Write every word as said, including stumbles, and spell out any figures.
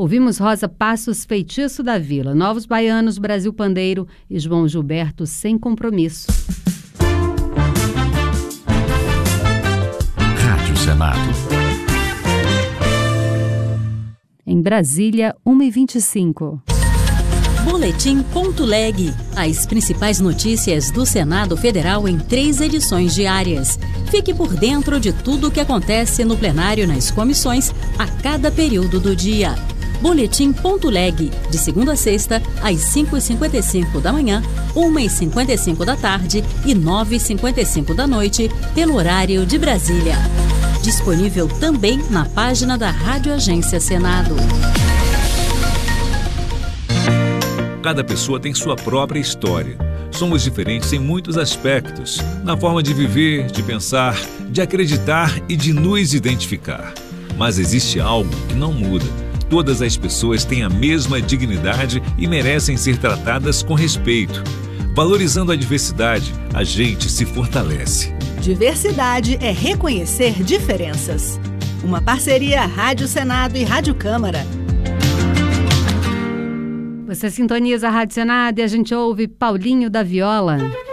Ouvimos Rosa Passos, Feitiço da Vila, Novos Baianos, Brasil Pandeiro e João Gilberto, Sem Compromisso. Rádio Senado. Em Brasília, uma e vinte e cinco. Boletim Ponto Leg. As principais notícias do Senado Federal em três edições diárias. Fique por dentro de tudo o que acontece no plenário e nas comissões a cada período do dia. Boletim Ponto Leg, de segunda a sexta, às cinco e cinquenta e cinco da manhã, uma e cinquenta e cinco da tarde e nove e cinquenta e cinco da noite, pelo horário de Brasília. Disponível também na página da Rádio Agência Senado. Cada pessoa tem sua própria história. Somos diferentes em muitos aspectos, na forma de viver, de pensar, de acreditar e de nos identificar. Mas existe algo que não muda. Todas as pessoas têm a mesma dignidade e merecem ser tratadas com respeito. Valorizando a diversidade, a gente se fortalece. Diversidade é reconhecer diferenças. Uma parceria Rádio Senado e Rádio Câmara. Você sintoniza a Rádio Senado e a gente ouve Paulinho da Viola.